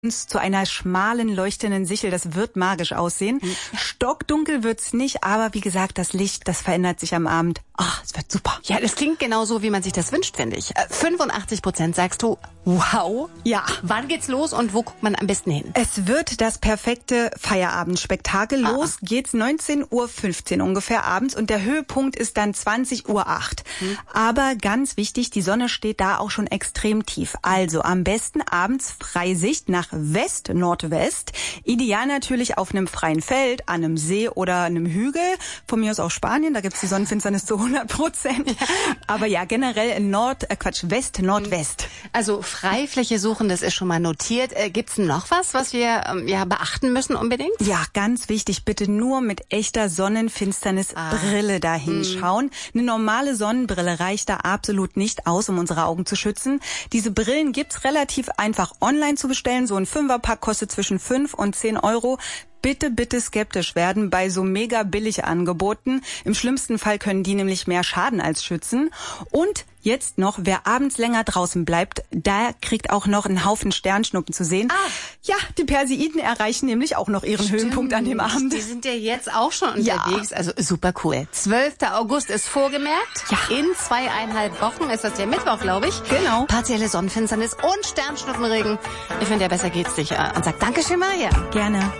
zu einer schmalen, leuchtenden Sichel. Das wird magisch aussehen. Stockdunkel wird's nicht, aber wie gesagt, das Licht, das verändert sich am Abend. Ach, es wird super. Ja, das klingt genauso, wie man sich das wünscht, finde ich. 85% sagst du, wow. Ja. Wann geht's los und wo guckt man am besten hin? Es wird das perfekte Feierabendspektakel. Los geht's 19:15 Uhr ungefähr abends und der Höhepunkt ist dann 20:08 Uhr. Aber ganz wichtig, die Sonne steht da auch schon extrem tief. Also am besten abends Freisicht nach West, Nordwest. Ideal natürlich auf einem freien Feld, an einem See oder einem Hügel. Von mir aus auch Spanien, da gibt's die Sonnenfinsternis zu 100%. Aber ja, generell in West, Nordwest. Also Freifläche suchen, das ist schon mal notiert. Gibt's noch was wir beachten müssen unbedingt? Ja, ganz wichtig, bitte nur mit echter Sonnenfinsternisbrille da hinschauen. Eine normale Sonnenbrille reicht da absolut nicht aus, um unsere Augen zu schützen. Diese Brillen gibt's relativ einfach online zu bestellen. So ein 5er-Pack kostet zwischen 5 und 10 Euro. Bitte skeptisch werden bei so mega billig Angeboten. Im schlimmsten Fall können die nämlich mehr schaden als schützen. Und jetzt noch, wer abends länger draußen bleibt, der kriegt auch noch einen Haufen Sternschnuppen zu sehen. Ja, die Perseiden erreichen nämlich auch noch ihren Höhepunkt an dem Abend. Die sind ja jetzt auch schon unterwegs. Ja. Also super cool. 12. August ist vorgemerkt. Ja. In 2,5 Wochen ist das der Mittwoch, glaube ich. Genau. Partielle Sonnenfinsternis und Sternschnuppenregen. Ich finde, ja, besser geht's nicht. Und sag Dankeschön, Maria. Gerne.